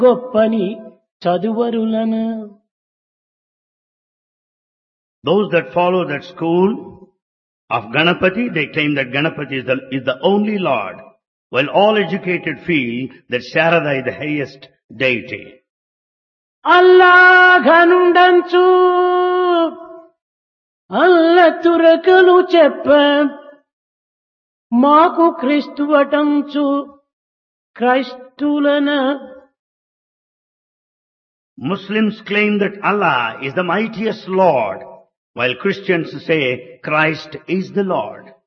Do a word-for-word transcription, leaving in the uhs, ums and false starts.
గొప్పని చదువరులను. Those that follow that school of Ganapati, they claim that Ganapati is the, is the only Lord, while all educated feel that Sharada is the highest deity. అల్లా ఘనుండంచు అల్ల తురకలు చెప్ప మాకు క్రీస్తువటంచు క్రైస్తులన. Muslims claim that Allah is the mightiest Lord, while Christians say Christ is the Lord.